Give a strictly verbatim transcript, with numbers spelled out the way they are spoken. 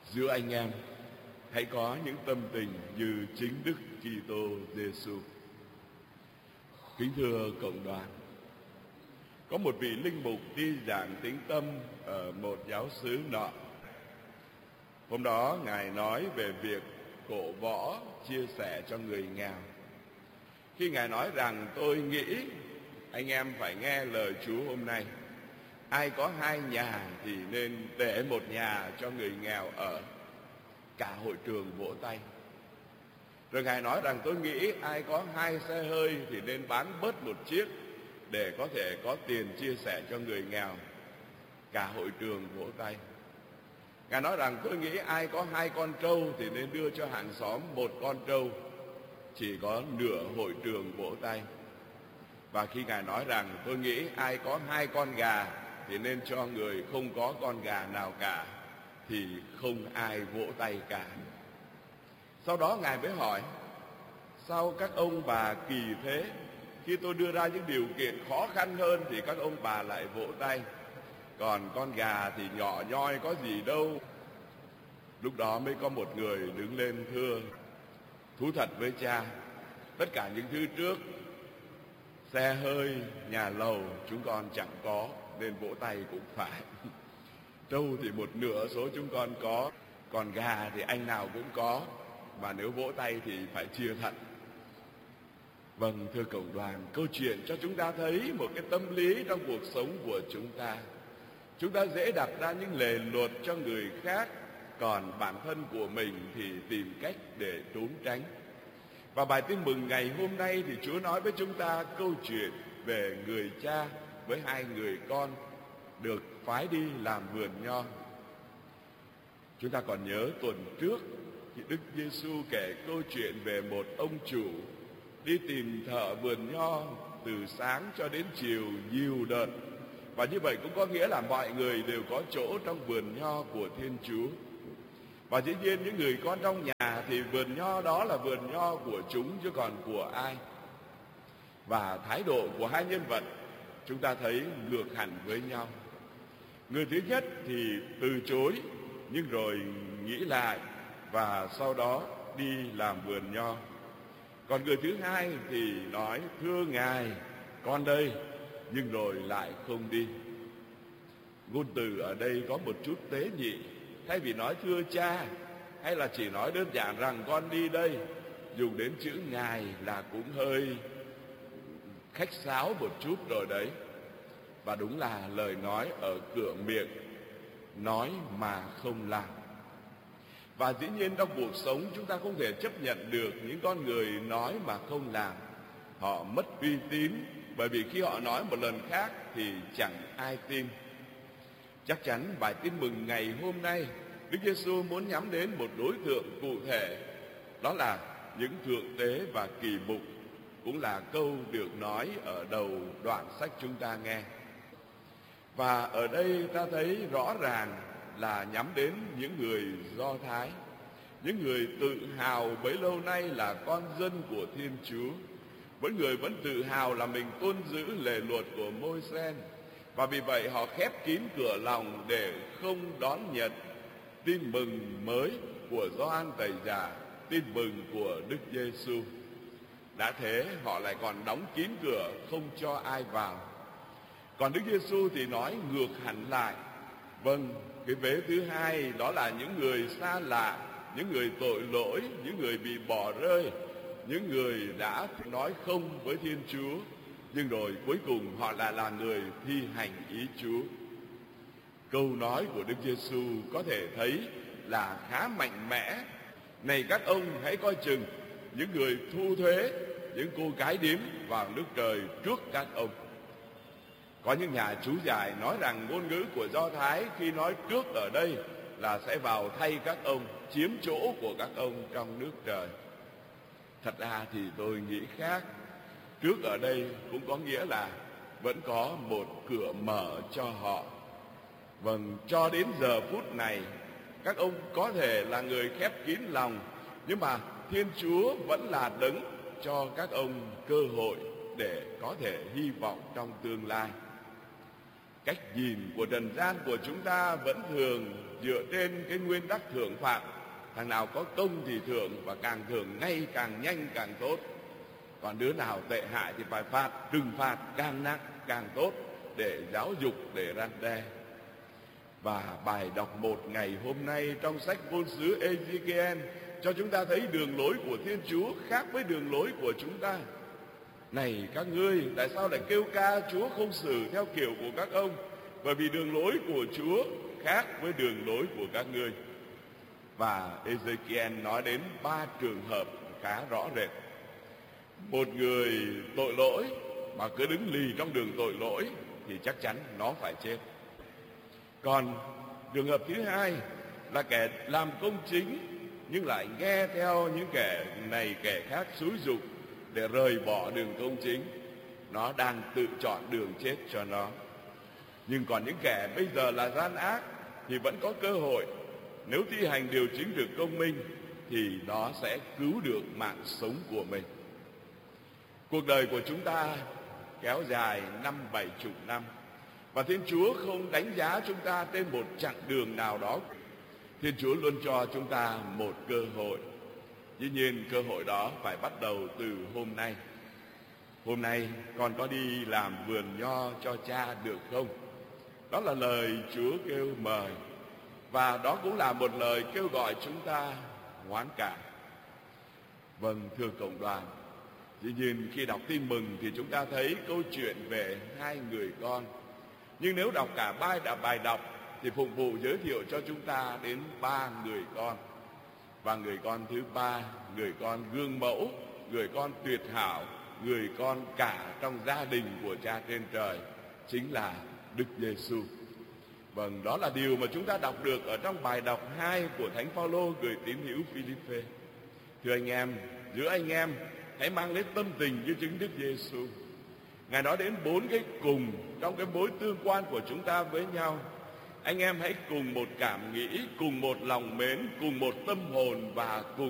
Giữa anh em hãy có những tâm tình như chính Đức Kitô Giêsu. Kính thưa cộng đoàn, có một vị linh mục đi giảng tín tâm ở một giáo xứ nọ. Hôm đó ngài nói về việc cổ võ chia sẻ cho người nghèo. Khi ngài nói rằng tôi nghĩ anh em phải nghe lời Chúa hôm nay, ai có hai nhà thì nên để một nhà cho người nghèo ở. Cả hội trường vỗ tay. Rồi ngài nói rằng tôi nghĩ ai có hai xe hơi thì nên bán bớt một chiếc để có thể có tiền chia sẻ cho người nghèo. Cả hội trường vỗ tay. Ngài nói rằng tôi nghĩ ai có hai con trâu thì nên đưa cho hàng xóm một con trâu. Chỉ có nửa hội trường vỗ tay. Và khi ngài nói rằng tôi nghĩ ai có hai con gà thì nên cho người không có con gà nào cả, thì không ai vỗ tay cả. Sau đó ngài mới hỏi, sao các ông bà kỳ thế? Khi tôi đưa ra những điều kiện khó khăn hơn thì các ông bà lại vỗ tay, còn con gà thì nhỏ nhoi có gì đâu. Lúc đó mới có một người đứng lên thưa, thú thật với cha, tất cả những thứ trước, xe hơi, nhà lầu chúng con chẳng có, nên vỗ tay cũng phải. Trâu thì một nửa số chúng con có, còn gà thì anh nào cũng có, và nếu vỗ tay thì phải chia thật. Vâng, thưa cộng đoàn, câu chuyện cho chúng ta thấy một cái tâm lý trong cuộc sống của chúng ta. Chúng ta dễ đặt ra những lề luật cho người khác, còn bản thân của mình thì tìm cách để trốn tránh. Và bài tin mừng ngày hôm nay thì Chúa nói với chúng ta câu chuyện về người cha với hai người con được phái đi làm vườn nho. Chúng ta còn nhớ tuần trước thì Đức Giêsu kể câu chuyện về một ông chủ đi tìm thợ vườn nho từ sáng cho đến chiều nhiều đợt. Và như vậy cũng có nghĩa là mọi người đều có chỗ trong vườn nho của Thiên Chúa. Và dĩ nhiên những người con trong nhà thì vườn nho đó là vườn nho của chúng chứ còn của ai. Và thái độ của hai nhân vật chúng ta thấy ngược hẳn với nhau. Người thứ nhất thì từ chối, nhưng rồi nghĩ lại và sau đó đi làm vườn nho. Còn người thứ hai thì nói, thưa Ngài, con đây, nhưng rồi lại không đi. Ngôn từ ở đây có một chút tế nhị. Thay vì nói thưa cha, hay là chỉ nói đơn giản rằng con đi đây, dùng đến chữ Ngài là cũng hơi khách sáo một chút rồi đấy. Và đúng là lời nói ở cửa miệng, nói mà không làm. Và dĩ nhiên trong cuộc sống chúng ta không thể chấp nhận được những con người nói mà không làm. Họ mất uy tín, bởi vì khi họ nói một lần khác thì chẳng ai tin. Chắc chắn bài tin mừng ngày hôm nay Đức Giêsu muốn nhắm đến một đối tượng cụ thể, đó là những thượng tế và kỳ mục, cũng là câu được nói ở đầu đoạn sách chúng ta nghe. Và ở đây ta thấy rõ ràng là nhắm đến những người Do Thái, những người tự hào bấy lâu nay là con dân của Thiên Chúa. Mỗi người vẫn tự hào là mình tuân giữ lề luật của Môi-se, và vì vậy họ khép kín cửa lòng để không đón nhận tin mừng mới của Gioan Tẩy Giả, tin mừng của Đức Giêsu. Đã thế họ lại còn đóng kín cửa không cho ai vào. Còn Đức Giêsu thì nói ngược hẳn lại. Vâng, cái vế thứ hai đó là những người xa lạ, những người tội lỗi, những người bị bỏ rơi, những người đã nói không với Thiên Chúa, nhưng rồi cuối cùng họ lại là người thi hành ý Chúa. Câu nói của Đức Giêsu có thể thấy là khá mạnh mẽ. Này các ông hãy coi chừng những người thu thuế, những cô gái điếm vào nước trời trước các ông. Có những nhà chú giải nói rằng ngôn ngữ của Do Thái khi nói trước ở đây là sẽ vào thay các ông, chiếm chỗ của các ông trong nước trời. Thật ra thì tôi nghĩ khác. Trước ở đây cũng có nghĩa là vẫn có một cửa mở cho họ. Vâng, cho đến giờ phút này các ông có thể là người khép kín lòng, nhưng mà Thiên Chúa vẫn là đấng cho các ông cơ hội để có thể hy vọng trong tương lai. Cách nhìn của trần gian của chúng ta vẫn thường dựa trên cái nguyên tắc thưởng phạt. Thằng nào có công thì thưởng, và càng thưởng ngay càng nhanh càng tốt. Còn đứa nào tệ hại thì phải phạt, trừng phạt càng nặng càng tốt, để giáo dục, để răn đe. Và bài đọc một ngày hôm nay trong sách ngôn sứ Ê-giê-ki-en cho chúng ta thấy đường lối của Thiên Chúa khác với đường lối của chúng ta. Này các ngươi, tại sao lại kêu ca Chúa không xử theo kiểu của các ông? Bởi vì đường lối của Chúa khác với đường lối của các ngươi. Và Ê-giê-ki-en nói đến ba trường hợp khá rõ rệt. Một người tội lỗi mà cứ đứng lì trong đường tội lỗi thì chắc chắn nó phải chết. Còn trường hợp thứ hai là kẻ làm công chính nhưng lại nghe theo những kẻ này kẻ khác xúi giục để rời bỏ đường công chính. Nó đang tự chọn đường chết cho nó. Nhưng còn những kẻ bây giờ là gian ác thì vẫn có cơ hội. Nếu thi hành điều chính được công minh thì nó sẽ cứu được mạng sống của mình. Cuộc đời của chúng ta kéo dài năm bảy chục năm, và Thiên Chúa không đánh giá chúng ta trên một chặng đường nào đó. Thiên Chúa luôn cho chúng ta một cơ hội. Dĩ nhiên cơ hội đó phải bắt đầu từ hôm nay. Hôm nay con có đi làm vườn nho cho cha được không? Đó là lời Chúa kêu mời, và đó cũng là một lời kêu gọi chúng ta hoán cải. Vâng, thưa cộng đoàn, dĩ nhiên khi đọc tin mừng thì chúng ta thấy câu chuyện về hai người con. Nhưng nếu đọc cả ba bài đọc thì phục vụ giới thiệu cho chúng ta đến ba người con. Và người con thứ ba, người con gương mẫu, người con tuyệt hảo, người con cả trong gia đình của Cha trên trời, chính là Đức Giêsu. Vâng, đó là điều mà chúng ta đọc được ở trong bài đọc hai của Thánh Phaolô gửi tín hữu Phi-líp-phê. Thưa anh em, giữa anh em hãy mang lấy tâm tình như chính Đức Giêsu. Ngài nói đến bốn cái cùng trong cái mối tương quan của chúng ta với nhau. Anh em hãy cùng một cảm nghĩ, cùng một lòng mến, cùng một tâm hồn và cùng